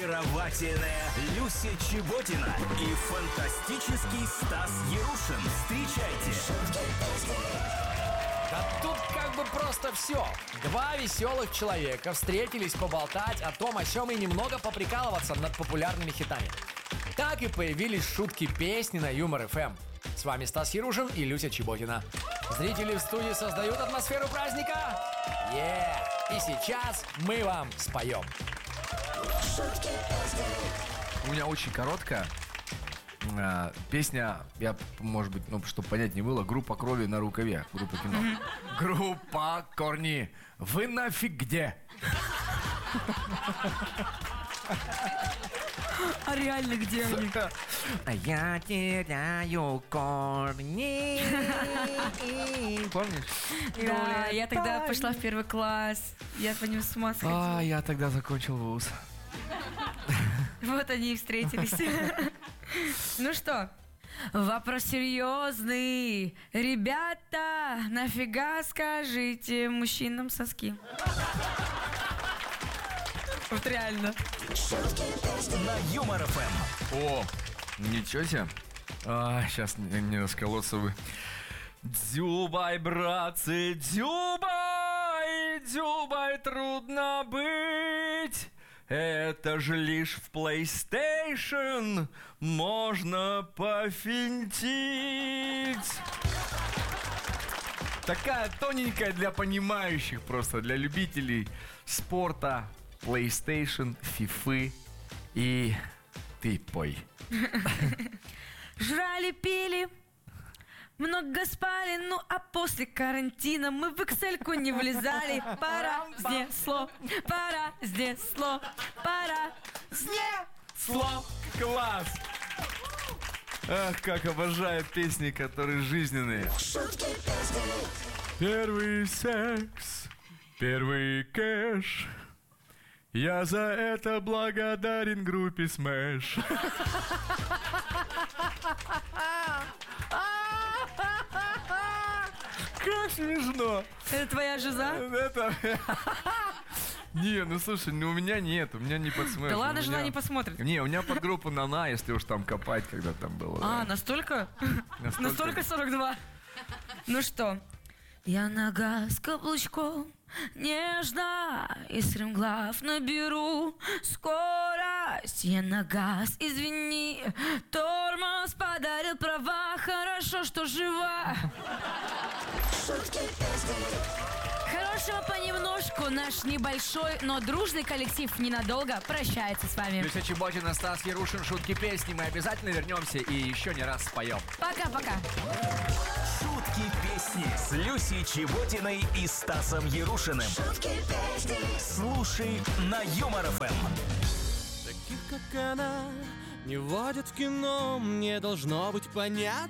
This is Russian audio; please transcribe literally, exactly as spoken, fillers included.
очаровательная Люся Чеботина и фантастический Стас Ярушин. Встречайте. Да тут как бы просто все. Два веселых человека встретились поболтать о том, о сём и немного поприкалываться над популярными хитами. Так и появились шутки песни на Юмор эф эм. С вами Стас Ярушин и Люся Чеботина. Зрители в студии создают атмосферу праздника. Е! И сейчас мы вам споем. У меня очень короткая э, песня, я, может быть, ну, чтобы понять не было, группа крови на рукаве, группа кино. Группа корни, вы нафиг где? А реально где они? Я теряю корни. Помнишь? Да, я тогда пошла в первый класс. Я по ним с ума сходила. А, я тогда закончил вуз. Вот они и встретились. Ну что, вопрос серьезный. Ребята, нафига скажите мужчинам соски? Вот реально. На Юмор эф эм. О, ничего себе. А, сейчас не, не расколоться вы. Дзюбай, братцы, дзюбай, дзюбай, трудно быть. Это же лишь в PlayStation можно пофинтить. Такая тоненькая для понимающих просто, для любителей спорта, PlayStation, фифы и ты пой. Жрали, пили, много спали, ну а после карантина мы в эксельку не влезали. Пора снесло, пора снесло, пора Слов, класс! Ах, как обожаю песни, которые жизненные. Первый секс, первый кэш. Я за это благодарен группе Smash. Как смешно. Это твоя жиза? Это... Не, ну слушай, ну у меня нет, у меня не под Smash. Да ладно, у жена меня... не посмотрит. Не, у меня подгруппа на-на, если уж там копать, когда там было. А, да. настолько? Настолько. Настолько сорок два. Ну что, я нога с каблучком, нежно и стремглав наберу скорость. Я на газ, извини, тормоз подарил права, хорошо, что жива. Хорошего понемножку. Наш небольшой, но дружный коллектив ненадолго прощается с вами. Люся Чеботина, Стас Ярушин, шутки песни. Мы обязательно вернемся и еще не раз споем. Пока-пока. Шутки песни с Люсей Чеботиной и Стасом Ярушиным. Слушай на Юмор эф эм. Таких, как она, не водят в кино, мне должно быть понятно.